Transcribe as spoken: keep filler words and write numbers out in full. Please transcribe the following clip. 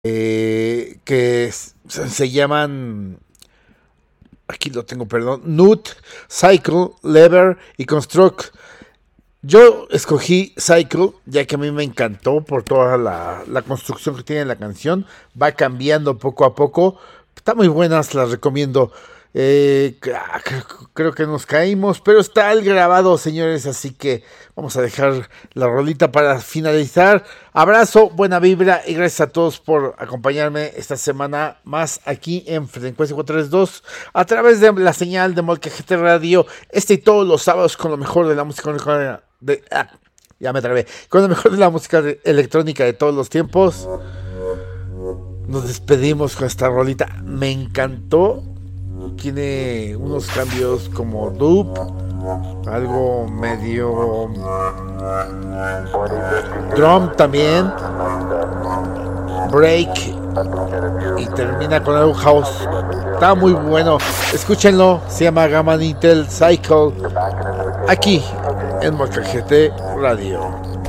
eh, que s- se llaman, aquí lo tengo, perdón, Nut, Cycle, Lever y Construct. Yo escogí Cycle, ya que a mí me encantó por toda la, la construcción que tiene la canción. Va cambiando poco a poco. Está muy buenas, las recomiendo. Eh, creo, creo que nos caímos, pero está el grabado, señores. Así que vamos a dejar la rolita para finalizar. Abrazo, buena vibra y gracias a todos por acompañarme esta semana más aquí en Frecuencia cuatro tres dos a través de la señal de Molcajete Radio. Este y todos los sábados con lo mejor de la música de, ah, ya me trabé, con lo mejor de la música de, electrónica de todos los tiempos. Nos despedimos con esta rolita. Me encantó. Tiene unos cambios como dub, algo medio drum también, break y termina con algo house. Está muy bueno. Escúchenlo. Se llama Gamma Intel Cycle aquí en Molcajete Radio.